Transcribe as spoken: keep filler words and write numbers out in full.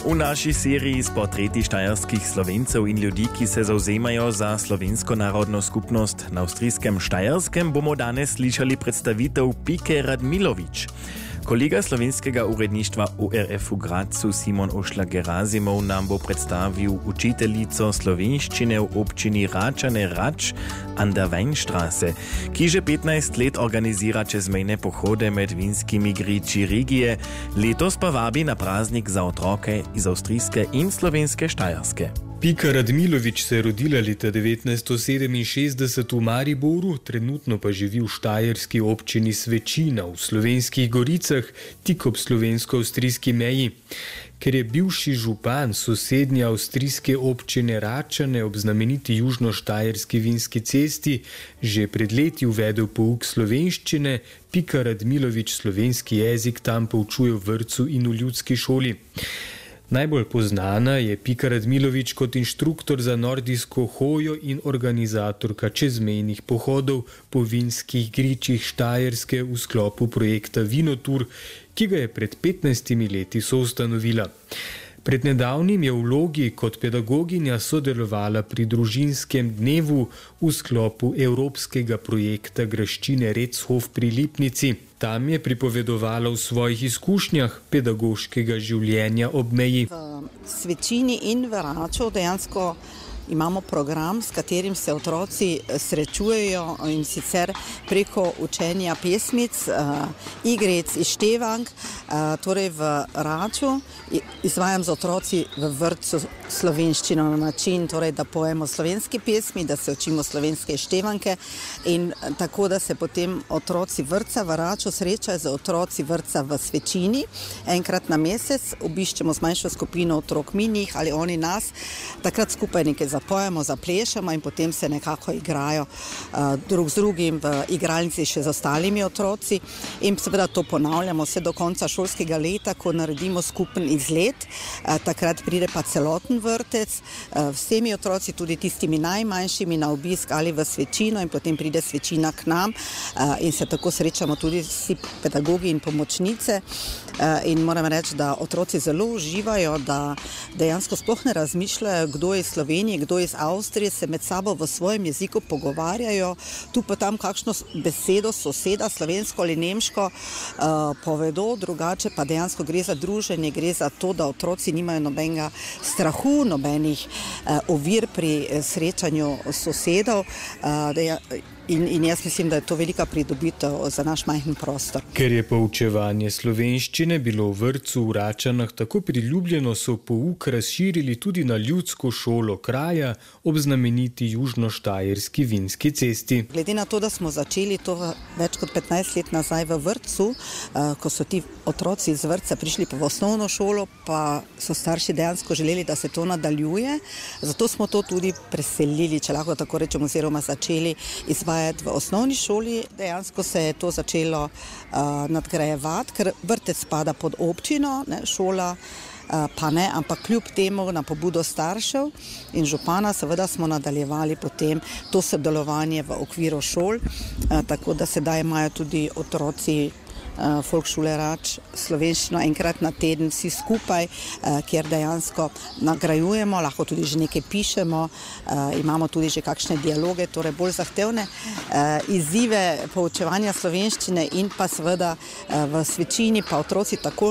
V naši seriji s portreti štajerskih Slovencev in ljudi, ki se zauzemajo za slovensko narodno skupnost na avstrijskem Štajerskem, bomo danes slišali predstavitev Pike Radmilović. Kolega slovenskega uredništva U R F v Gradcu Simon Ošla-Gerazimov nam bo predstavil učiteljico slovenščine v občini Račane Rač an der Weinstraße, ki že petnajst let organizira čezmejne pohode med vinskimi griči regije, letos pa vabi na praznik za otroke iz avstrijske in slovenske Štajerske. Pika Radmilović se je rodila leta devetnajststo sedeminšestdeset v Mariboru, trenutno pa živi v štajerski občini Svečina v Slovenskih Goricah, tik ob slovensko-avstrijski meji. Ker je bivši župan sosednje avstrijske občine Račane ob znameniti južnoštajerski vinski cesti že pred leti uvedel pouk slovenščine, Pika Radmilović slovenski jezik tam poučuje v vrtcu in v ljudski šoli. Najbolj poznana je Pika Radmilović kot inštruktor za nordijsko hojo in organizatorka čezmejnih pohodov po vinskih gričih Štajerske v sklopu projekta Vinotur, ki ga je pred petnajstimi leti soustanovila. Pred nedavnim je v vlogi kot pedagoginja sodelovala pri družinskem dnevu v sklopu evropskega projekta graščine Rechof pri Lipnici. Tam je pripovedovala o svojih izkušnjah pedagoškega življenja ob meji. V Svečini in v Raču dejansko imamo program, s katerim se otroci srečujejo, in sicer preko učenja pesmic, uh, igric, izštevank. Uh, torej v Raču izvajam z otroci v vrtcu slovenščino na način, torej, da pojemo slovenske pesmi, da se učimo slovenske izštevanke in tako, da se potem otroci vrtca v Raču srečajo z otroci vrtca v Svečini. Enkrat na mesec obiščemo z manjšo skupino otrok minjih ali oni nas, takrat skupaj nekaj zapojemo, zaplešemo in potem se nekako igrajo uh, drug z drugim v igralnici še z ostalimi otroci in seveda to ponavljamo vse do konca šolskega leta, ko naredimo skupen izlet. Uh, takrat pride pa celoten vrtec, uh, vsemi otroci, tudi tistimi najmanjšimi, na obisk ali v Svečino in potem pride Svečina k nam uh, in se tako srečamo tudi vsi pedagogi in pomočnice. Uh, in moram reči, da otroci zelo uživajo, da dejansko sploh ne razmišljajo, kdo je iz Slovenije, kdo je iz Avstrije, se med sabo v svojem jeziku pogovarjajo, tu pa tam kakšno besedo soseda, slovensko ali nemško, uh, povedo, drugače pa dejansko gre za druženje, gre za to, da otroci nimajo nobenega strahu, nobenih uh, ovir pri srečanju sosedov. Uh, deja, In, in jaz mislim, da je to velika pridobitev za naš majhen prostor. Ker je poučevanje slovenščine bilo v vrtcu v Račanah tako priljubljeno, so pouk razširili tudi na ljudsko šolo kraja ob znameniti južnoštajerski vinski cesti. Glede na to, da smo začeli to več kot petnajst let nazaj v vrtcu, ko so ti otroci iz vrtca prišli pa v osnovno šolo, pa so starši dejansko želeli, da se to nadaljuje, zato smo to tudi preselili, če lahko tako rečemo, oziroma začeli izvajati v osnovni šoli. Dejansko se je to začelo uh, nadgrajevati, ker vrtec spada pod občino, ne, šola uh, pa ne, ampak kljub temu na pobudo staršev in župana seveda smo nadaljevali potem to sodelovanje v okviru šol, uh, tako da sedaj imajo tudi otroci Uh, Folkšule Rač slovenščino enkrat na teden vsi skupaj, uh, kjer dejansko nagrajujemo, lahko tudi že nekaj pišemo, uh, imamo tudi že kakšne dialoge, torej bolj zahtevne uh, izzive poučevanja slovenščine in pa seveda uh, v Svečini pa otroci tako